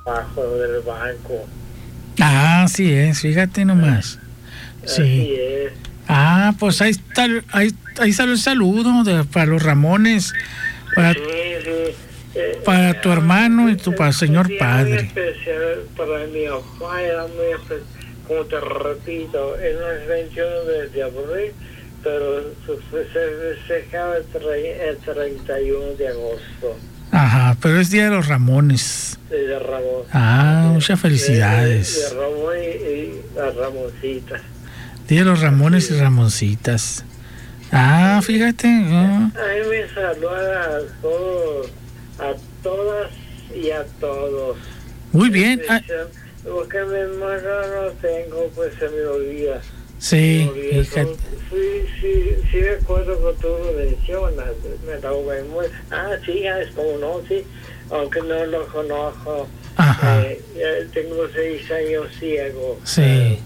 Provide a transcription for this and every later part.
abajo del banco. Ah, así es, fíjate nomás. Sí. Así es. Ah, pues ahí está, ahí sale el saludo para los Ramones, para, Sí. para tu hermano y tu señor padre. Muy especial para mi papá, era muy especial. Como te repito, él no es 21 de abril, pero se festejaba el 31 de agosto. Ajá, pero es Día de los Ramones. De Ramón. Ah, muchas felicidades. De Ramón y las Ramoncitas. Día de los Ramones y Ramoncitas. Ah, fíjate. A mí me saluda a todas y a todos. Muy bien. Porque mi hermano no tengo, pues se me olvida. Sí, fíjate. Sí, me acuerdo que tú lo mencionas. Me da muy. Sí, es como no, sí. Aunque no lo conozco. Ajá. Tengo 6 años ciego. Sí.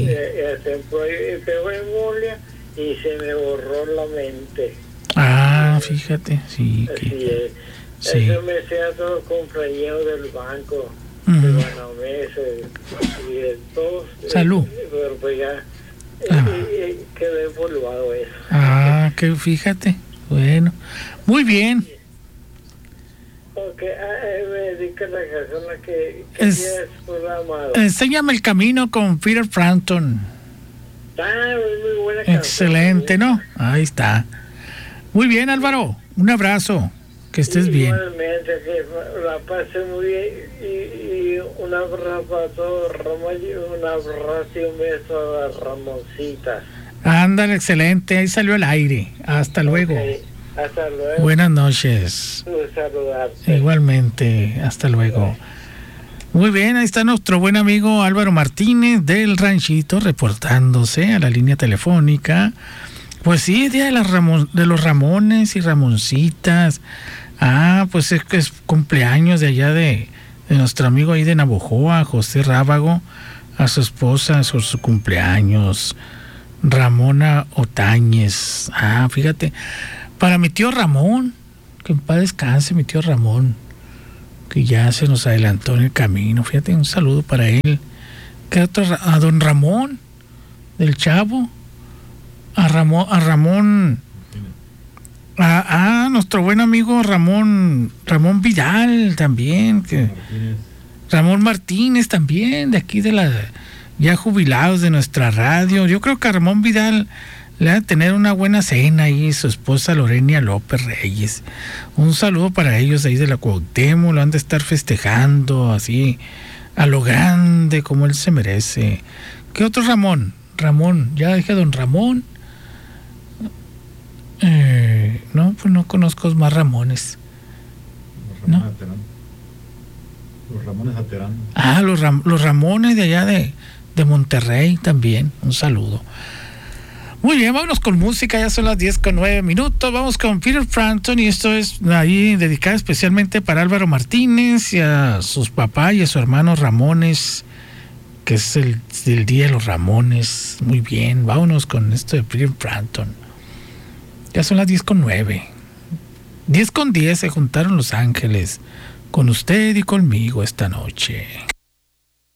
Pegó embolia y se me borró la mente. Ah, fíjate, sí. Así es. Sí. Eso me sea todo compañero del banco. Uh-huh. De Banamex y de todos. Salud. Pero pues ya quedó empolvado eso. Ah, que fíjate. Bueno, muy bien. Ok, me dedica la canción a que tienes programado. Enséñame el camino con Peter Frampton. Muy buena canción. Excelente, ¿no? Ahí está. Muy bien, Álvaro. Un abrazo. Que estés bien. Igualmente, que la pase muy bien y un abrazo para todos, Ramón, y un abrazo y un beso a las Ramoncitas. Ándale, excelente. Ahí salió al aire. Hasta luego. Okay. Hasta luego. Buenas noches. Saludarte. Igualmente. Hasta luego. Muy bien, ahí está nuestro buen amigo Álvaro Martínez del Ranchito reportándose a la línea telefónica. Pues sí, día de los Ramones y Ramoncitas. Pues es que es cumpleaños de allá de nuestro amigo ahí de Navojoa, José Rábago, a su esposa, por su cumpleaños, Ramona Otañez. Fíjate, para mi tío Ramón, que en paz descanse mi tío Ramón, que ya se nos adelantó en el camino. Fíjate, un saludo para él. ¿Qué otro? A don Ramón, del Chavo, a Ramón, nuestro buen amigo Ramón Vidal también, Ramón Martínez también, de aquí ya jubilados de nuestra radio. Yo creo que a Ramón Vidal le va a tener una buena cena ahí, su esposa Lorenia López Reyes. Un saludo para ellos ahí de la Cuauhtémoc, lo han de estar festejando así, a lo grande, como él se merece. ¿Qué otro Ramón? Ya dije don Ramón. No, pues no conozco más Ramones. Los Ramones Aterán. Los Ramones de allá de Monterrey también. Un saludo. Muy bien, vámonos con música. Ya son las 10:09. Vamos con Peter Frampton y esto es ahí dedicado especialmente para Álvaro Martínez y a sus papás y a su hermano Ramones, que es el Día de los Ramones. Muy bien, vámonos con esto de Peter Frampton. Ya son las 10:09. 10:10 se juntaron los ángeles con usted y conmigo esta noche.